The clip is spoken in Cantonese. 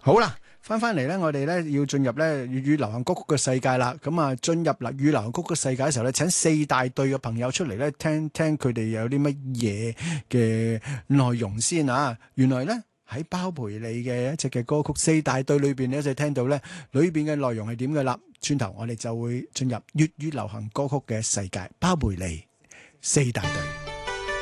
好啦，翻嚟咧，我哋咧要進入咧粵語流行歌曲嘅世界啦。咁啊，進入粵語流行曲嘅世界嘅時候咧，請四大隊嘅朋友出嚟咧，聽聽佢哋有啲乜嘢嘅內容先啊。原來咧喺包培利嘅一隻嘅歌曲，四大隊裏邊咧就聽到咧裏邊嘅內容係點嘅啦。轉頭我哋就會進入粵語流行歌曲嘅世界，包培利四大隊。